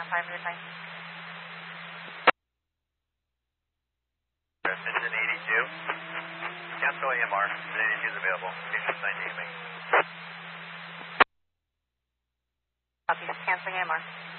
500 time. Engine 82. Cancel AMR. Engine 82 is available. Engine 90 me. Copy. Canceling AMR.